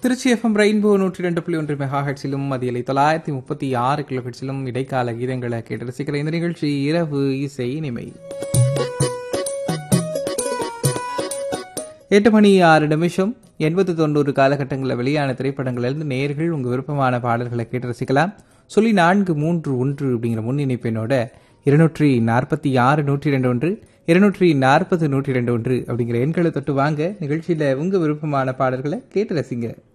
Trichy FM rainbow 102.1 மெகாஹெட்ஸிலும் மதியலை 936 கிலோஹெட்ஸிலும் இடைக்கால கீதங்களை கேட்டு ரசிக்கிற இந்த நிகழ்ச்சி இரவு இசை இனிமை. 8 மணி 6 நிமிஷம். 80-90 காலகட்டங்களில் வெளியான திரைப்படங்களிலிருந்து நேயர்கள் உங்கள் விருப்பமான பாடல்களை கேட்டு ரசிக்கலாம். 431 அப்படிங்கிற முன்னிணைப்பினோட 246-102 240-102 அப்படிங்கிற எண்களை தொட்டு வாங்க. நிகழ்ச்சியில் உங்கள் விருப்பமான பாடல்களை கேட்டு ரசிங்க.